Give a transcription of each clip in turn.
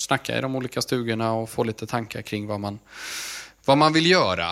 snacka i de olika stugorna och få lite tankar kring vad man vill göra.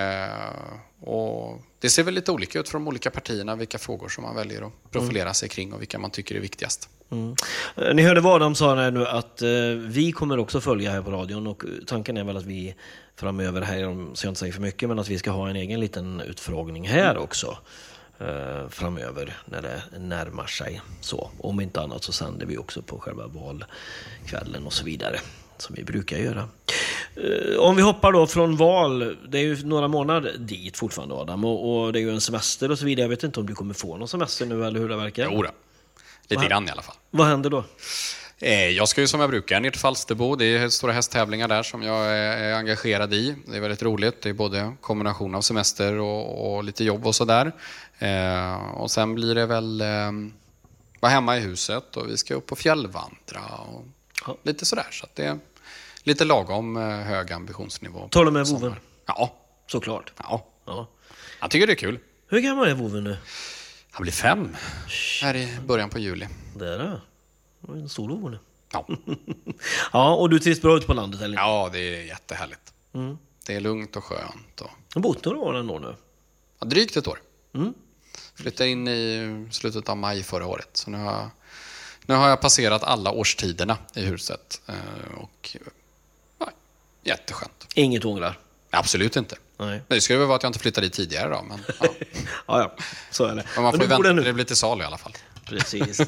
Och det ser väl lite olika ut för de olika partierna, vilka frågor som man väljer att profilera sig kring och vilka man tycker är viktigast. Ni hörde vad Adam sa här nu, att vi kommer också följa här på radion, och tanken är väl att vi framöver här, så jag inte säger för mycket, men att vi ska ha en egen liten utfrågning här också framöver när det närmar sig. Så om inte annat så sänder vi också på själva valkvällen och så vidare, som vi brukar göra. Om vi hoppar då från val, det är ju några månader dit fortfarande, Adam, och det är ju en semester och så vidare. Jag vet inte om du kommer få någon semester nu eller hur det verkar. Jo då. Lite grann i alla fall. Vad händer då? Jag ska ju som jag brukar ner till Falsterbo. Det är stora hästtävlingar där som jag är engagerad i. Det är väldigt roligt. Det är både kombination av semester och lite jobb och sådär. Och sen blir det väl vara hemma i huset och vi ska upp på fjällvandra och lite sådär. Så att det är lite lagom hög ambitionsnivå. Tar du med voven? Ja. Såklart. Ja. Ja. Jag tycker det är kul. Hur gammal är voven nu? Han blir 5 här i början på juli. Det är det. Det är en stor vov nu. Ja. Ja, och du trivs bra ut på landet, eller? Ja, det är jättehärligt. Det är lugnt och skönt. Du har bott några år ändå nu? Ja, drygt ett år. Flyttade in i slutet av maj förra året. Så nu har jag passerat alla årstiderna i huset. Och ja, jätteskönt. Inget ångrar? Absolut inte. Nej. Det skulle väl vara att jag inte flyttade dit tidigare då. Men, ja. Ja, så är det. Men man får ju vänta, det blir till salu i alla fall. Precis.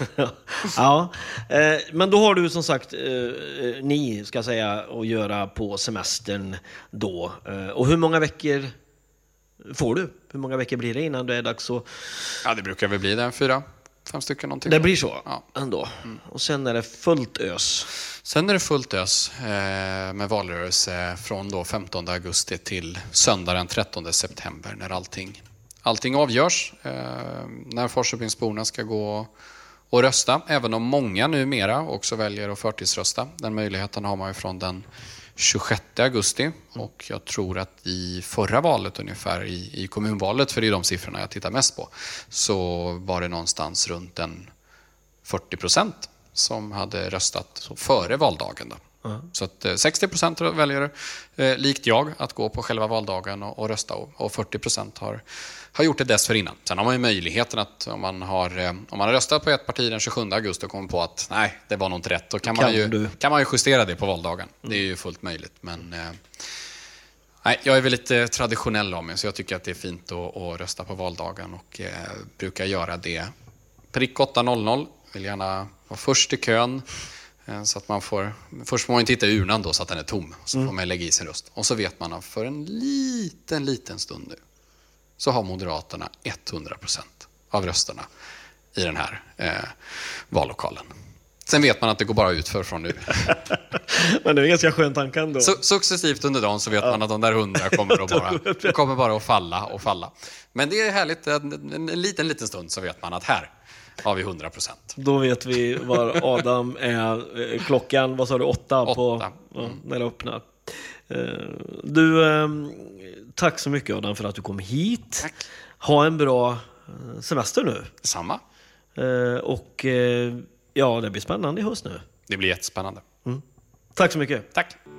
Ja. Men då har du som sagt, ni ska säga, att göra på semestern då. Och hur många veckor får du? Hur många veckor blir det innan det är dags att... Ja, det brukar väl bli 4-5 stycken någonting. Det blir så, ja. Ändå. Och sen är det fullt ös. Sen är det fullt ös med valrörelse från då 15 augusti till söndag den 13 september när allting avgörs. När Forsöpingsborna ska gå och rösta. Även om många numera också väljer att förtidsrösta. Den möjligheten har man ju från den 26 augusti. Och jag tror att i förra valet ungefär, i kommunvalet, för det är de siffrorna jag tittar mest på, så var det någonstans runt en 40% som hade röstat före valdagen. Då. Så att 60% väljer, likt jag, att gå på själva valdagen och rösta, och 40% har gjort det dessförinnan. Sen har man ju möjligheten att om man har röstat på ett parti den 27 augusti och kommer på att nej, det var nog inte rätt, då kan man ju justera det på valdagen. Det är ju fullt möjligt, men nej, jag är väl lite traditionell av mig, så jag tycker att det är fint att rösta på valdagen och brukar göra det prick 8:00. Vill gärna vara först i kön. Så att först får man titta i urnan då så att den är tom. Så får man lägga i sin röst. Och så vet man att för en liten stund nu så har Moderaterna 100% av rösterna i den här vallokalen. Sen vet man att det går bara utför från nu. Men det är en ganska skön tanke ändå. Successivt under dagen så vet man att de där 100 kommer bara att falla. Men det är härligt. En liten stund så vet man att här har vi 100%. Då vet vi var Adam är klockan, vad sa du, 8 på när det öppnar. Du, tack så mycket Adam för att du kom hit. Tack. Ha en bra semester nu. Samma. Och ja, det blir spännande i höst nu. Det blir jättespännande. Tack så mycket. Tack.